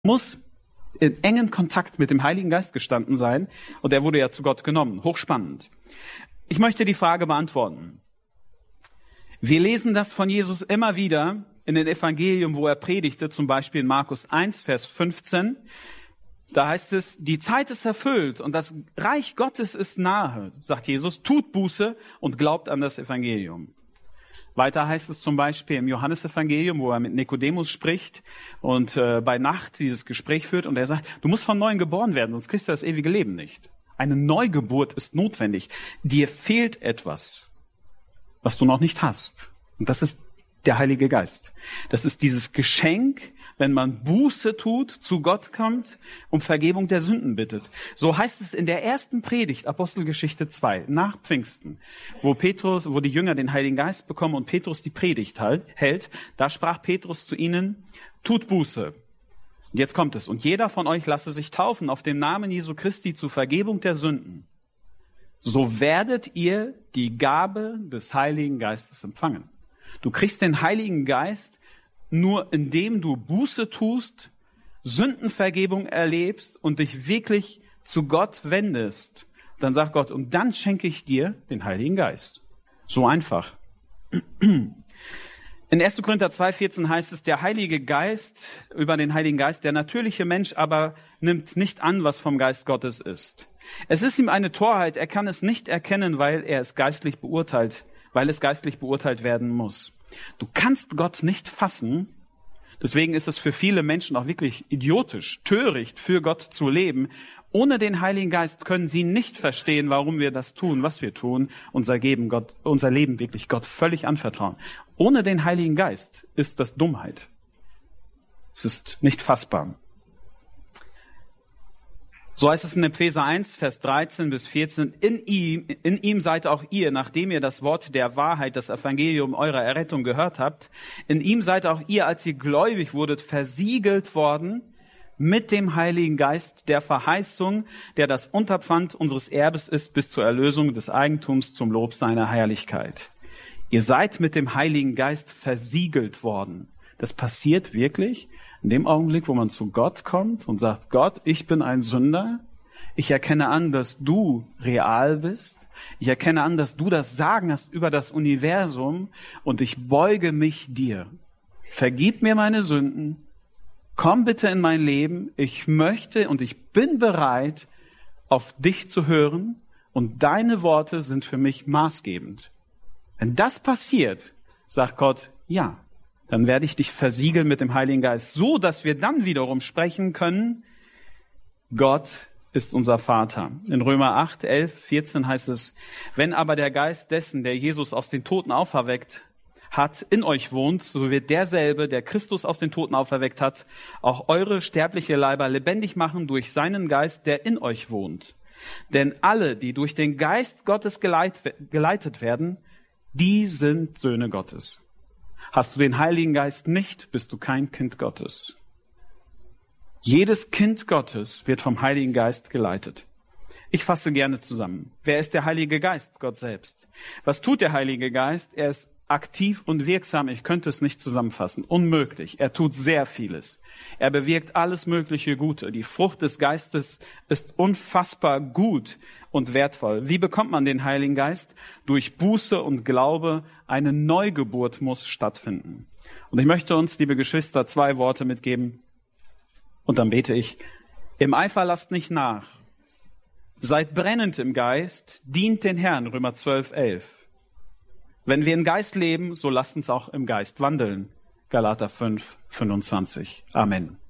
muss in engen Kontakt mit dem Heiligen Geist gestanden sein und er wurde ja zu Gott genommen. Hochspannend. Ich möchte die Frage beantworten. Wir lesen das von Jesus immer wieder in den Evangelien, wo er predigte, zum Beispiel in Markus 1, Vers 15. Da heißt es, die Zeit ist erfüllt und das Reich Gottes ist nahe, sagt Jesus, tut Buße und glaubt an das Evangelium. Weiter heißt es zum Beispiel im Johannesevangelium, wo er mit Nikodemus spricht und bei Nacht dieses Gespräch führt und er sagt, du musst von Neuem geboren werden, sonst kriegst du das ewige Leben nicht. Eine Neugeburt ist notwendig. Dir fehlt etwas, was du noch nicht hast. Und das ist der Heilige Geist. Das ist dieses Geschenk, wenn man Buße tut, zu Gott kommt, um Vergebung der Sünden bittet. So heißt es in der ersten Predigt, Apostelgeschichte 2, nach Pfingsten, wo die Jünger den Heiligen Geist bekommen und Petrus die Predigt hält. Da sprach Petrus zu ihnen, tut Buße. Und jetzt kommt es. Und jeder von euch lasse sich taufen auf den Namen Jesu Christi zur Vergebung der Sünden. So werdet ihr die Gabe des Heiligen Geistes empfangen. Du kriegst den Heiligen Geist nur indem du Buße tust, Sündenvergebung erlebst und dich wirklich zu Gott wendest. Dann sagt Gott, und dann schenke ich dir den Heiligen Geist. So einfach. In 1. Korinther 2,14 heißt es, der Heilige Geist, über den Heiligen Geist, der natürliche Mensch aber nimmt nicht an, was vom Geist Gottes ist. Es ist ihm eine Torheit, er kann es nicht erkennen, weil es geistlich beurteilt werden muss. Du kannst Gott nicht fassen, deswegen ist es für viele Menschen auch wirklich idiotisch, töricht, für Gott zu leben. Ohne den Heiligen Geist können sie nicht verstehen, warum wir das tun, was wir tun, unser Leben wirklich Gott völlig anvertrauen. Ohne den Heiligen Geist ist das Dummheit. Es ist nicht fassbar. So heißt es in Epheser 1, Vers 13 bis 14, in ihm seid auch ihr, nachdem ihr das Wort der Wahrheit, das Evangelium eurer Errettung gehört habt, in ihm seid auch ihr, als ihr gläubig wurdet, versiegelt worden mit dem Heiligen Geist der Verheißung, der das Unterpfand unseres Erbes ist bis zur Erlösung des Eigentums zum Lob seiner Herrlichkeit. Ihr seid mit dem Heiligen Geist versiegelt worden. Das passiert wirklich in dem Augenblick, wo man zu Gott kommt und sagt, Gott, ich bin ein Sünder. Ich erkenne an, dass du real bist. Ich erkenne an, dass du das Sagen hast über das Universum und ich beuge mich dir. Vergib mir meine Sünden. Komm bitte in mein Leben. Ich möchte und ich bin bereit, auf dich zu hören und deine Worte sind für mich maßgebend. Wenn das passiert, sagt Gott, ja. Dann werde ich dich versiegeln mit dem Heiligen Geist, so dass wir dann wiederum sprechen können, Gott ist unser Vater. In Römer 8, 11, 14 heißt es, wenn aber der Geist dessen, der Jesus aus den Toten auferweckt hat, in euch wohnt, so wird derselbe, der Christus aus den Toten auferweckt hat, auch eure sterbliche Leiber lebendig machen durch seinen Geist, der in euch wohnt. Denn alle, die durch den Geist Gottes geleitet werden, die sind Söhne Gottes. Hast du den Heiligen Geist nicht, bist du kein Kind Gottes. Jedes Kind Gottes wird vom Heiligen Geist geleitet. Ich fasse gerne zusammen. Wer ist der Heilige Geist? Gott selbst. Was tut der Heilige Geist? Er ist aktiv und wirksam. Ich könnte es nicht zusammenfassen. Unmöglich. Er tut sehr vieles. Er bewirkt alles mögliche Gute. Die Frucht des Geistes ist unfassbar gut und wertvoll. Wie bekommt man den Heiligen Geist? Durch Buße und Glaube. Eine Neugeburt muss stattfinden. Und ich möchte uns, liebe Geschwister, 2 Worte mitgeben. Und dann bete ich. Im Eifer lasst nicht nach. Seid brennend im Geist. Dient den Herrn. Römer 12, 11. Wenn wir im Geist leben, so lasst uns auch im Geist wandeln. Galater 5, 25. Amen.